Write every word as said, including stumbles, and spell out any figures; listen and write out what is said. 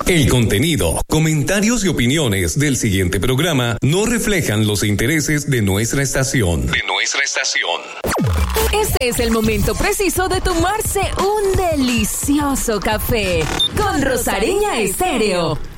El contenido, comentarios y opiniones del siguiente programa no reflejan los intereses de nuestra estación. De nuestra estación. Este es el momento preciso de tomarse un delicioso café con Rosareña Estéreo.